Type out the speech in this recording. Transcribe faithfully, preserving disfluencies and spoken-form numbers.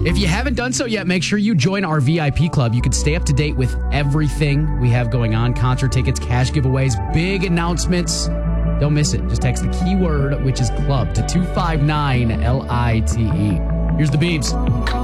If you haven't done so yet, make sure you join our V I P club. You can stay up to date with everything we have going on. Concert tickets, cash giveaways, big announcements. Don't miss it. Just text the keyword, which is club, to two five nine L I T E. Here's the Beebs.